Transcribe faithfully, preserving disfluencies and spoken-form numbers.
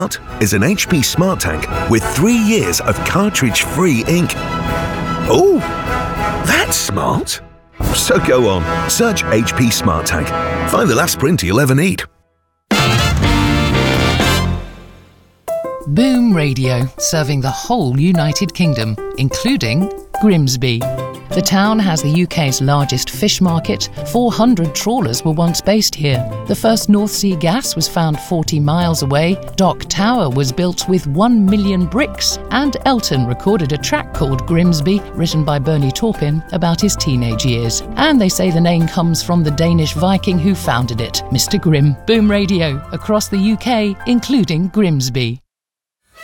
is an H P Smart Tank with three years of cartridge-free ink. Oh, that's smart. So go on, search H P Smart Tank. Find the last printer you'll ever need. Boom Radio, serving the whole United Kingdom, including Grimsby. The town has the U K's largest fish market. four hundred trawlers were once based here. The first North Sea gas was found forty miles away. Dock Tower was built with one million bricks. And Elton recorded a track called Grimsby, written by Bernie Taupin, about his teenage years. And they say the name comes from the Danish Viking who founded it, Mister Grimm. Boom Radio, across the U K, including Grimsby.